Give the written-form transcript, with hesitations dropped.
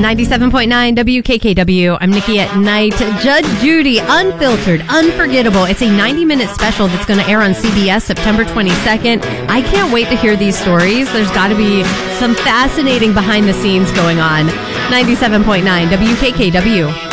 97.9 WKKW. I'm Nikki at Night. Judge Judy, Unfiltered, Unforgettable. It's a 90-minute special that's going to air on CBS September 22nd. I can't wait to hear these stories. There's got to be some fascinating behind the scenes going on. 97.9 WKKW.